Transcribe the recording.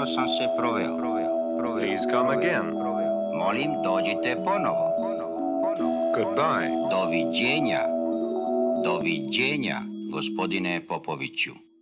Dobro sam se proveo. Please come again. Molim, dođite ponovo. Goodbye. Doviđenja. Doviđenja, gospodine Popoviću.